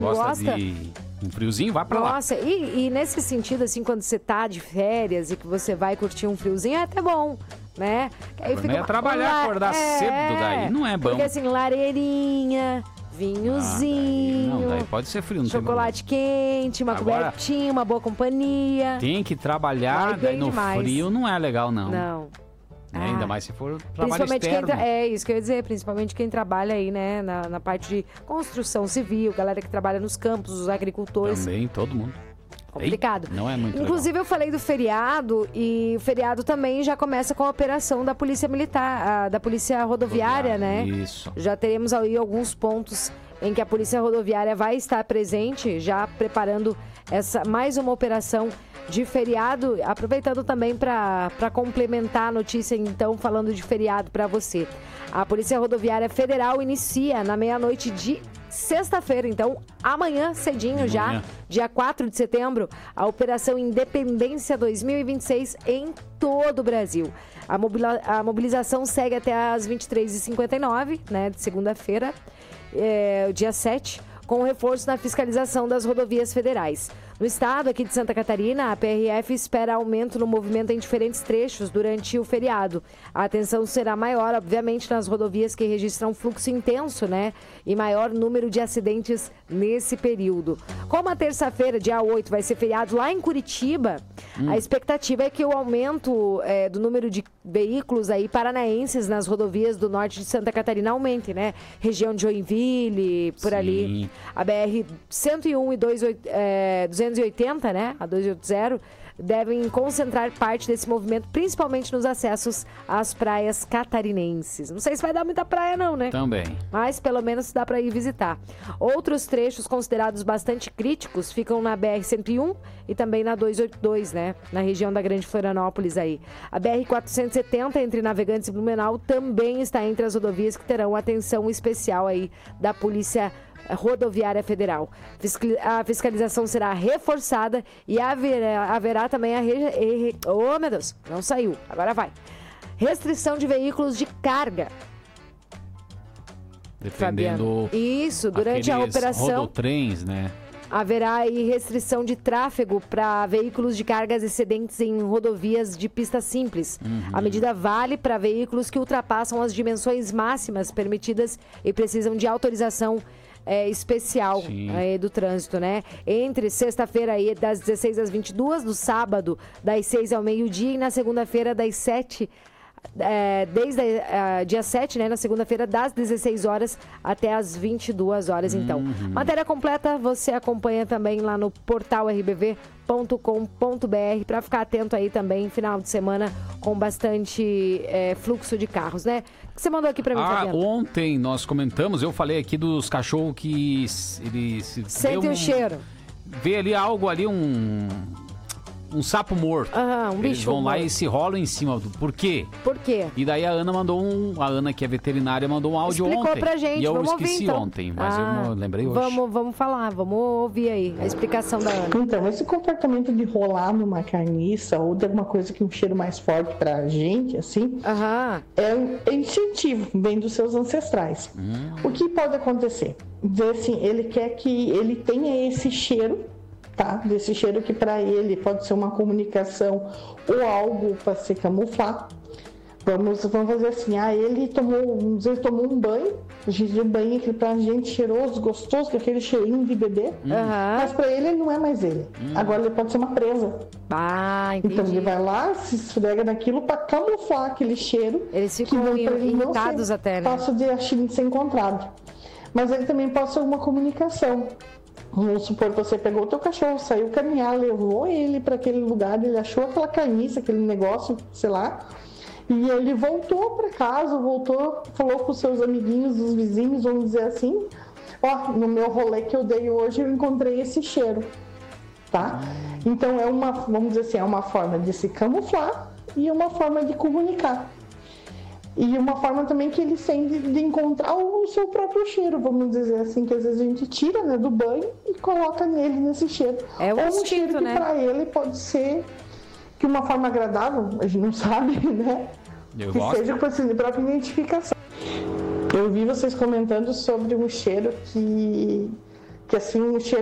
Gosta de um friozinho? Vai pra lá. Nossa, e nesse sentido, assim, quando você tá de férias e que você vai curtir um friozinho, é até bom, né? Aí fica é trabalhar, acordar cedo, daí não é bom. Porque assim, lareirinha, vinhozinho. Daí pode ser frio, não chocolate quente, uma cobertinha, uma boa companhia. Tem que trabalhar, daí no frio não é legal, não. Não. Ainda mais se for trabalho externo. É isso que eu ia dizer, principalmente quem trabalha aí, né, na parte de construção civil, galera que trabalha nos campos, os agricultores. Também, todo mundo. Complicado. Não é muito Inclusive, legal. Eu falei do feriado e o feriado também já começa com a operação da Polícia Militar, da Polícia Rodoviária, né? Isso. Já teremos aí alguns pontos em que a Polícia Rodoviária vai estar presente, já preparando mais uma operação de feriado, aproveitando também para complementar a notícia, então, falando de feriado para você. A Polícia Rodoviária Federal inicia na meia-noite de sexta-feira, então, amanhã cedinho já, dia 4 de setembro, a Operação Independência 2026 em todo o Brasil. A mobilização segue até às 23h59, né, de segunda-feira, dia 7, com reforço na fiscalização das rodovias federais. No estado aqui de Santa Catarina, a PRF espera aumento no movimento em diferentes trechos durante o feriado. A atenção será maior, obviamente, nas rodovias que registram fluxo intenso, né? E maior número de acidentes nesse período. Como a terça-feira, dia 8, vai ser feriado lá em Curitiba, a expectativa é que o aumento do número de veículos aí paranaenses nas rodovias do norte de Santa Catarina aumente, né? Região de Joinville, por ali. A BR-101 e 280, né? A 280, devem concentrar parte desse movimento, principalmente nos acessos às praias catarinenses. Não sei se vai dar muita praia não, né? Também. Mas pelo menos dá para ir visitar. Outros trechos considerados bastante críticos ficam na BR-101 e também na 282, né? Na região da Grande Florianópolis aí. A BR-470 entre Navegantes e Blumenau também está entre as rodovias que terão atenção especial aí da Polícia Rodoviária Federal. A fiscalização será reforçada e haverá também oh, meu Deus, não saiu, agora vai. Restrição de veículos de carga. Dependendo. Isso, durante a operação. Rodotrens, né? Haverá aí restrição de tráfego para veículos de cargas excedentes em rodovias de pista simples. A medida vale para veículos que ultrapassam as dimensões máximas permitidas e precisam de autorização especial do trânsito, né? Entre sexta-feira aí das 16 às 22, do sábado das 6 ao meio-dia e na segunda-feira das 7, desde dia 7, né? Na segunda-feira das 16 horas até as 22 horas, então. Matéria completa você acompanha também lá no portal rbv.com.br para ficar atento aí também, final de semana com bastante fluxo de carros, né? O que você mandou aqui pra mim, Fabiano? Ontem nós comentamos, eu falei aqui dos cachorros que ele sente o cheiro. Vê ali algo ali, um sapo morto. Um bicho. Eles vão lá e se rolam em cima. Por quê? Por quê? E daí a Ana a Ana, que é veterinária, mandou um áudio Explicou ontem. Pra gente. E eu vamos esqueci ouvir, então. ontem, mas eu lembrei hoje. Vamos falar, vamos ouvir aí a explicação da Ana. Então, esse comportamento de rolar numa carniça ou de alguma coisa que um cheiro mais forte pra gente, assim, é instintivo, vem dos seus ancestrais. O que pode acontecer? Dizer assim, ele quer que ele tenha esse cheiro, tá? Desse cheiro que para ele pode ser uma comunicação ou algo para se camuflar. Vamos fazer assim, ele tomou um banho, a gente deu banho aquele pra gente cheiroso, gostoso, com aquele cheirinho de bebê, mas para ele não é mais ele. Agora ele pode ser uma presa. Então ele vai lá, se esfrega naquilo para camuflar aquele cheiro. Eles ficam irritados até, né? Fácil de ser encontrado. Mas ele também pode ser uma comunicação. Vamos supor que você pegou o teu cachorro, saiu caminhar, levou ele para aquele lugar, ele achou aquela carniça, aquele negócio, sei lá, e ele voltou para casa, falou com os seus amiguinhos, os vizinhos, vamos dizer assim, no meu rolê que eu dei hoje eu encontrei esse cheiro, tá? Então vamos dizer assim, é uma forma de se camuflar e uma forma de comunicar. E uma forma também que ele sente de encontrar o seu próprio cheiro, vamos dizer assim, que às vezes a gente tira, né, do banho e coloca nele nesse cheiro. É um cheiro que, né? Para ele pode ser que uma forma agradável, a gente não sabe, né? Seja com a própria identificação. Eu vi vocês comentando sobre um cheiro que porque assim o cheiro